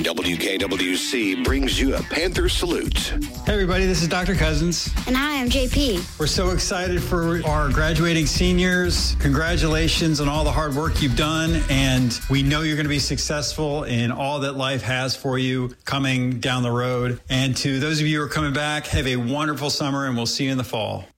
WKWC brings you a Panther salute. Hey everybody, this is Dr. Cousins. And hi, I'm JP. We're so excited for our graduating seniors. Congratulations on all the hard work you've done, and we know you're going to be successful in all that life has for you coming down the road. And to those of you who are coming back, have a wonderful summer, and we'll see you in the fall.